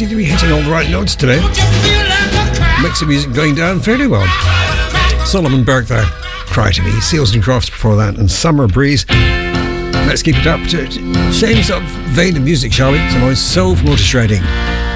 seem to be hitting all the right notes today. Mix of music going down fairly well. Solomon Burke there, Cry to Me. Seals and Crofts before that, and Summer Breeze. Let's keep it up to same sort of vein of music, shall we? Some always soul from Otis Redding.